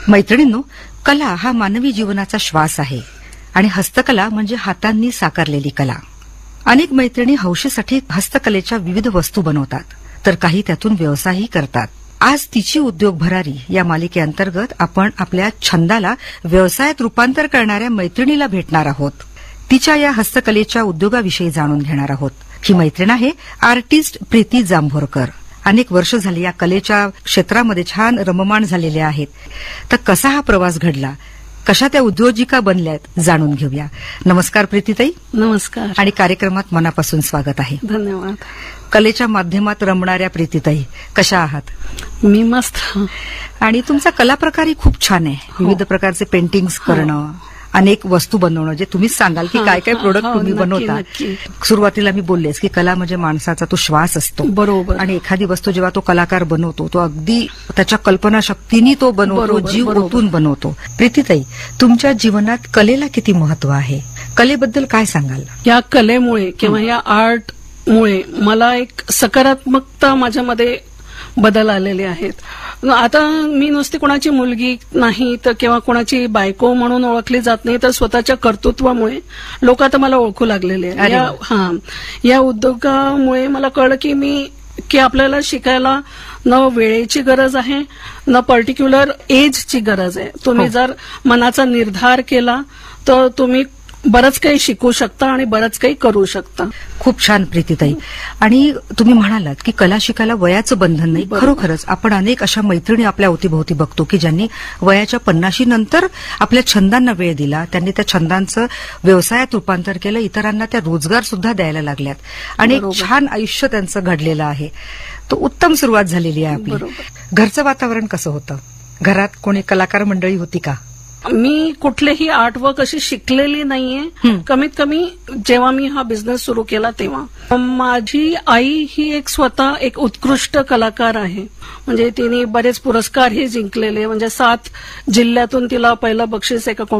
मैत्रिणींनो, कला हा मानवी जीवनाचा श्वास आहे आणि हस्तकला म्हणजे हातांनी साकारलेली कला. अनेक मैत्रिणी हौशीसाठी हस्तकलेच्या विविध वस्तू बनवतात, तर काही त्यातून व्यवसायही करतात. आज तिची उद्योग भरारी या मालिकेअंतर्गत आपण आपल्या छंदाला व्यवसायात रूपांतर करणाऱ्या मैत्रिणीला भेटणार आहोत. तिच्या या हस्तकलेच्या उद्योगाविषयी जाणून घेणार आहोत. ही मैत्रीण आहे आर्टिस्ट प्रीती जांभोरकर. अनेक वर्ष झाली या कलेच्या क्षेत्रामध्ये छान रममाण झालेले आहेत. तर कसा हा प्रवास घडला, कशा त्या उद्योजिका बनल्यात, जाणून घेऊया. नमस्कार प्रीतीताई. नमस्कार. आणि कार्यक्रमात मनापासून स्वागत आहे. धन्यवाद. कलेच्या माध्यमात रमणाऱ्या प्रीतीताई, कशा आहात? मी मस्त. आणि तुमचा कलाप्रकारही खूप छान आहे. विविध प्रकारचे पेंटिंग्स करणं, अनेक वस्तू बनवणं, जे तुम्ही सांगाल की काय काय प्रोडक्ट तुम्ही बनवता. सुरुवातीला मी बोललेच की कला म्हणजे माणसाचा तो श्वास असतो. बरोबर. आणि एखादी वस्तू जेव्हा तो कलाकार बनवतो, तो अगदी त्याच्या कल्पनाशक्तीने तो बनवतो, जीव ओतून बनवतो. प्रीतीताई, तुमच्या जीवनात कलेला किती महत्व आहे? कलेबद्दल काय सांगाल? या कलेमुळे किंवा या आर्टमुळे मला एक सकारात्मकता माझ्यामध्ये बदल आलेले आहेत. आता मी नुसती कोणाची मुलगी नाही तर किंवा कोणाची बायको म्हणून ओळखली जात नाही, तर स्वतःच्या कर्तृत्वामुळे लोक आता मला ओळखू लागलेले आहेत. या उद्योगामुळे मला कळलं की आपल्याला शिकायला न वेळेची गरज आहे, न पर्टिक्युलर एजची गरज आहे. तुम्ही जर मनाचा निर्धार केला तर तुम्ही बरंच काही शिकू शकता आणि बरंच काही करू शकता. खूप छान प्रीतीताई. आणि तुम्ही म्हणालात की कला शिकायला वयाचं बंधन नाही. खरोखरच आपण अनेक अशा मैत्रिणी आपल्या अवतीभोवती बघतो की ज्यांनी वयाच्या 50 नंतर आपल्या छंदांना वेळ दिला, त्यांनी त्या छंदांचं व्यवसायात रूपांतर केलं, इतरांना त्या रोजगार सुद्धा द्यायला लागल्यात आणि एक छान आयुष्य त्यांचं घडलेलं आहे. तो उत्तम सुरुवात झालेली आहे आपली. घरचं वातावरण कसं होतं? घरात कोणी कलाकार मंडळी होती का? मी कुठलेही आर्टवर्क अशी शिकलेली नाहीये. कमीत कमी जेव्हा मी हा बिझनेस सुरू केला तेव्हा. माझी आई ही स्वतः एक उत्कृष्ट कलाकार आहे. म्हणजे तिने बरेच पुरस्कारही जिंकलेले. म्हणजे 7 जिल्ह्यातून तिला पहिलं बक्षीस एका